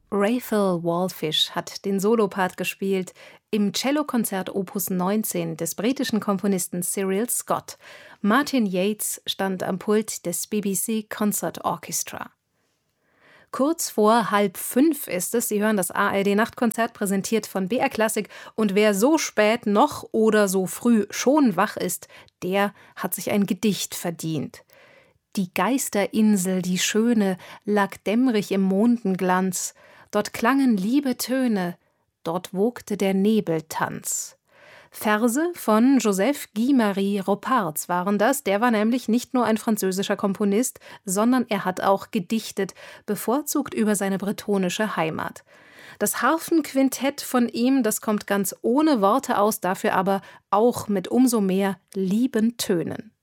Raphael Wallfisch hat den Solopart gespielt im Cellokonzert Opus 19 des britischen Komponisten Cyril Scott. Martin Yates stand am Pult des BBC Concert Orchestra. Kurz vor 4:30 ist es. Sie hören das ARD-Nachtkonzert, präsentiert von BR Klassik. Und wer so spät noch oder so früh schon wach ist, der hat sich ein Gedicht verdient. Die Geisterinsel, die schöne, lag dämmrig im Mondenglanz. Dort klangen liebe Töne, dort wogte der Nebeltanz. Verse von Joseph Guy-Marie Roparts waren das. Der war nämlich nicht nur ein französischer Komponist, sondern er hat auch gedichtet, bevorzugt über seine bretonische Heimat. Das Harfenquintett von ihm, das kommt ganz ohne Worte aus, dafür aber auch mit umso mehr lieben Tönen.